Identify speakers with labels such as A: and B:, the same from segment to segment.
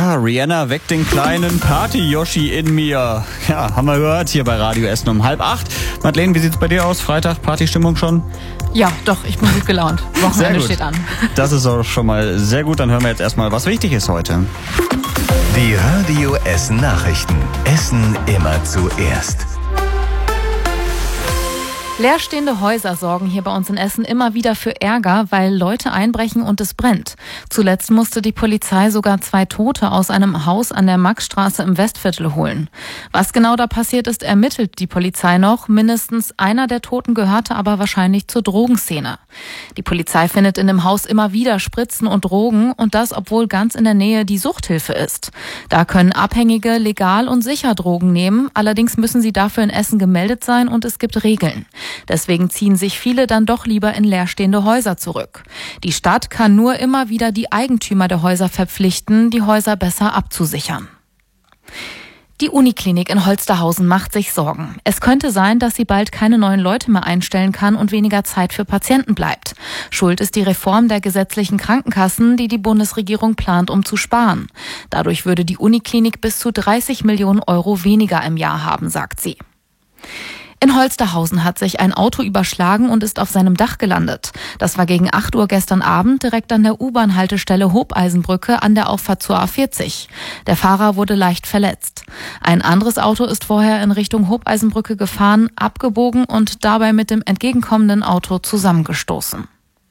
A: Ja, Rihanna weckt den kleinen Party-Yoshi in mir. Ja, haben wir gehört hier bei Radio Essen um 7:30. Madeleine, wie sieht's bei dir aus? Freitag, Partystimmung schon?
B: Ja, doch, ich bin gut gelaunt. Wochenende steht an.
A: Das ist auch schon mal sehr gut. Dann hören wir jetzt erstmal, was wichtig ist heute.
C: Die Radio Essen Nachrichten. Essen immer zuerst.
B: Leerstehende Häuser sorgen hier bei uns in Essen immer wieder für Ärger, weil Leute einbrechen und es brennt. Zuletzt musste die Polizei sogar 2 Tote aus einem Haus an der Maxstraße im Westviertel holen. Was genau da passiert ist, ermittelt die Polizei noch. Mindestens einer der Toten gehörte aber wahrscheinlich zur Drogenszene. Die Polizei findet in dem Haus immer wieder Spritzen und Drogen und das, obwohl ganz in der Nähe die Suchthilfe ist. Da können Abhängige legal und sicher Drogen nehmen. Allerdings müssen sie dafür in Essen gemeldet sein und es gibt Regeln. Deswegen ziehen sich viele dann doch lieber in leerstehende Häuser zurück. Die Stadt kann nur immer wieder die Eigentümer der Häuser verpflichten, die Häuser besser abzusichern. Die Uniklinik in Holsterhausen macht sich Sorgen. Es könnte sein, dass sie bald keine neuen Leute mehr einstellen kann und weniger Zeit für Patienten bleibt. Schuld ist die Reform der gesetzlichen Krankenkassen, die die Bundesregierung plant, um zu sparen. Dadurch würde die Uniklinik bis zu 30 Millionen Euro weniger im Jahr haben, sagt sie. In Holsterhausen hat sich ein Auto überschlagen und ist auf seinem Dach gelandet. Das war gegen 8 Uhr gestern Abend direkt an der U-Bahn-Haltestelle Hobeisenbrücke an der Auffahrt zur A40. Der Fahrer wurde leicht verletzt. Ein anderes Auto ist vorher in Richtung Hobeisenbrücke gefahren, abgebogen und dabei mit dem entgegenkommenden Auto zusammengestoßen.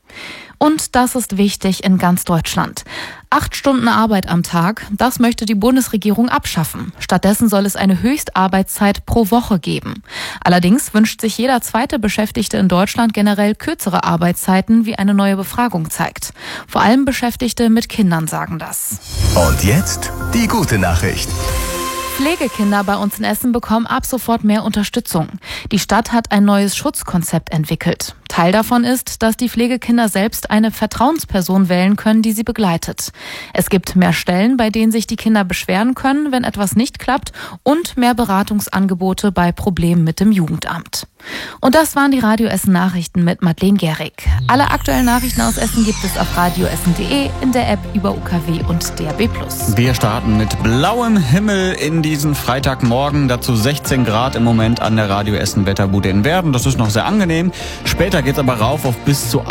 B: Und das ist wichtig in ganz Deutschland. 8 Stunden Arbeit am Tag, das möchte die Bundesregierung abschaffen. Stattdessen soll es eine Höchstarbeitszeit pro Woche geben. Allerdings wünscht sich jeder zweite Beschäftigte in Deutschland generell kürzere Arbeitszeiten, wie eine neue Befragung zeigt. Vor allem Beschäftigte mit Kindern sagen das.
C: Und jetzt die gute Nachricht.
B: Pflegekinder bei uns in Essen bekommen ab sofort mehr Unterstützung. Die Stadt hat ein neues Schutzkonzept entwickelt. Teil davon ist, dass die Pflegekinder selbst eine Vertrauensperson wählen können, die sie begleitet. Es gibt mehr Stellen, bei denen sich die Kinder beschweren können, wenn etwas nicht klappt, und mehr Beratungsangebote bei Problemen mit dem Jugendamt. Und das waren die Radio Essen Nachrichten mit Madeleine Gehrig. Alle aktuellen Nachrichten aus Essen gibt es auf radioessen.de, in der App über UKW und DAB+.
A: Wir starten mit blauem Himmel in diesen Freitagmorgen. Dazu 16 Grad im Moment an der Radio Essen Wetterbude in Werden. Das ist noch sehr angenehm. Später geht es aber rauf auf bis zu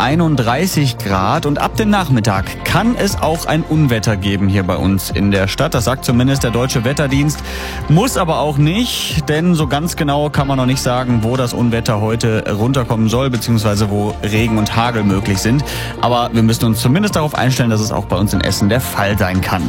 A: 31 Grad. Und ab dem Nachmittag kann es auch ein Unwetter geben hier bei uns in der Stadt. Das sagt zumindest der Deutsche Wetterdienst. Muss aber auch nicht, denn so ganz genau kann man noch nicht sagen, wo das Unwetter heute runterkommen soll, beziehungsweise wo Regen und Hagel möglich sind. Aber wir müssen uns zumindest darauf einstellen, dass es auch bei uns in Essen der Fall sein kann.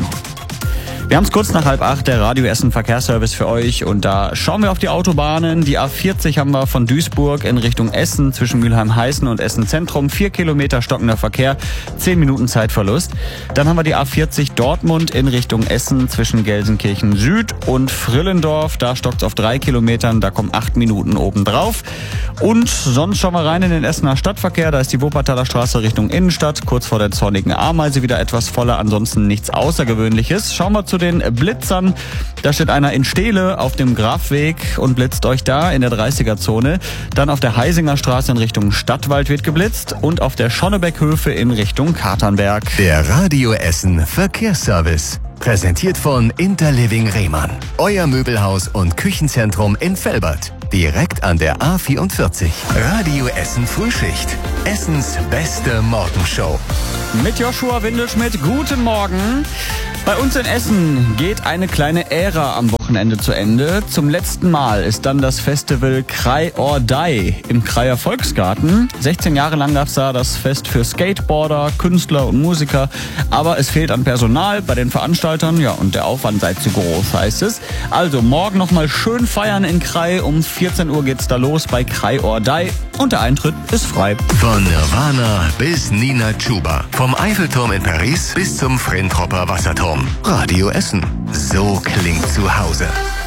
A: Wir haben es kurz nach 7:30, der Radio Essen Verkehrsservice für euch, und da schauen wir auf die Autobahnen. Die A40 haben wir von Duisburg in Richtung Essen zwischen Mülheim-Heißen und Essen Zentrum. 4 Kilometer stockender Verkehr, 10 Minuten Zeitverlust. Dann haben wir die A40 Dortmund in Richtung Essen zwischen Gelsenkirchen Süd und Frillendorf. Da stockt es auf 3 Kilometern, da kommen 8 Minuten obendrauf. Und sonst schauen wir rein in den Essener Stadtverkehr. Da ist die Wuppertaler Straße Richtung Innenstadt, kurz vor der Zornigen Ameise wieder etwas voller, ansonsten nichts Außergewöhnliches. Schauen wir zu den Blitzern. Da steht einer in Steele auf dem Grafweg und blitzt euch da in der 30er-Zone. Dann auf der Heisinger Straße in Richtung Stadtwald wird geblitzt und auf der Schonnebeckhöfe in Richtung Katernberg.
C: Der Radio Essen Verkehrsservice. Präsentiert von Interliving Rehmann. Euer Möbelhaus und Küchenzentrum in Velbert. Direkt an der A44. Radio Essen Frühschicht. Essens beste Morgenshow.
A: Mit Joshua Windelschmidt, guten Morgen. Bei uns in Essen geht eine kleine Ära am Wochenende zu Ende. Zum letzten Mal ist dann das Festival Krei or Die im Kreier Volksgarten. 16 Jahre lang gab es da das Fest für Skateboarder, Künstler und Musiker. Aber es fehlt an Personal bei den Veranstaltern. Ja, und der Aufwand sei zu groß, heißt es. Also morgen nochmal schön feiern in Krei. Um 14 Uhr geht's da los bei Krei or Die. Und der Eintritt ist frei.
C: Von Nirvana bis Nina Chuba. Vom Eiffelturm in Paris bis zum Frentropper Wasserturm. Radio Essen. So klingt zu Hause.